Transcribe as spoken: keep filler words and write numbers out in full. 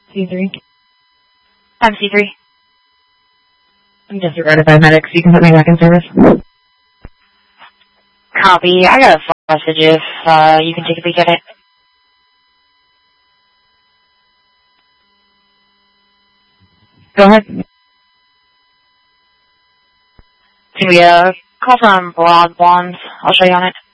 C three. I'm C three. I'm disregarded by medics. You can put me back in service. Copy. I got a message if uh, you can take a peek at it. Go ahead. Can we uh, call from Broad Blonde? I'll show you on it.